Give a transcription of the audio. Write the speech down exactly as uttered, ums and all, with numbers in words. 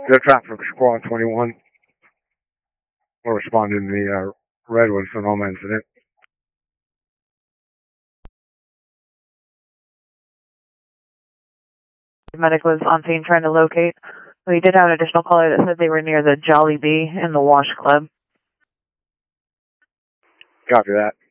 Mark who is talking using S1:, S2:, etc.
S1: Air Traffic Squad twenty-one. We're responding to the uh, Redwood Sonoma incident.
S2: Medic was on scene trying to locate. We did have an additional caller that said they were near the Jolly Bee in the Wash Club.
S1: Copy that.